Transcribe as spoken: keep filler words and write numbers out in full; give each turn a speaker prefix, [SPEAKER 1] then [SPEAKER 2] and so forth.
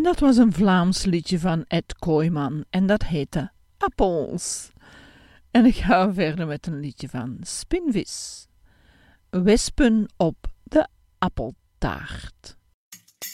[SPEAKER 1] dat was een Vlaams liedje van Ed Kooijman en dat heette Appels. En ik ga verder met een liedje van Spinvis. Wespen op de appeltaart.